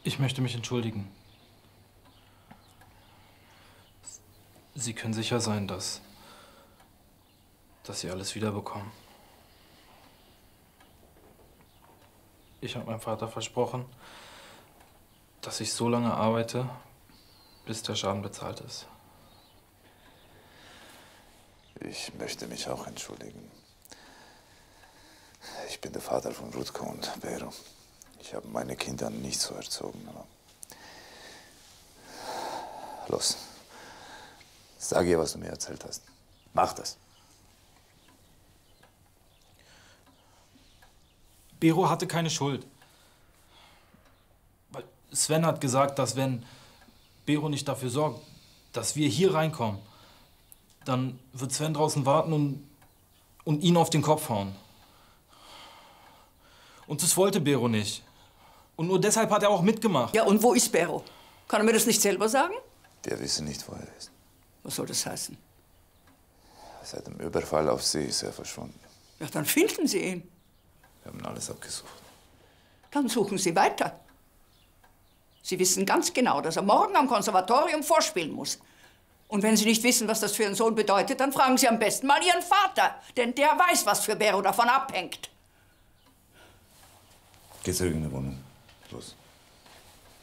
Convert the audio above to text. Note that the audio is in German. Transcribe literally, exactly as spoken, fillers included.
Ich möchte mich entschuldigen. Sie können sicher sein, dass, dass Sie alles wiederbekommen. Ich habe meinem Vater versprochen, dass ich so lange arbeite, bis der Schaden bezahlt ist. Ich möchte mich auch entschuldigen. Ich bin der Vater von Rutko und Bero. Ich habe meine Kinder nicht so erzogen. Aber los, sag ihr, was du mir erzählt hast. Mach das. Bero hatte keine Schuld. Weil Sven hat gesagt, dass wenn Bero nicht dafür sorgt, dass wir hier reinkommen, dann wird Sven draußen warten und, und ihn auf den Kopf hauen. Und das wollte Bero nicht. Und nur deshalb hat er auch mitgemacht. Ja, und wo ist Bero? Kann er mir das nicht selber sagen? Wir wissen nicht, wo er ist. Was soll das heißen? Seit dem Überfall auf sie ist er verschwunden. Ja, dann finden Sie ihn. Wir haben alles abgesucht. Dann suchen Sie weiter. Sie wissen ganz genau, dass er morgen am Konservatorium vorspielen muss. Und wenn Sie nicht wissen, was das für Ihren Sohn bedeutet, dann fragen Sie am besten mal Ihren Vater. Denn der weiß, was für Bero davon abhängt. Geh zurück in die Wohnung. Los.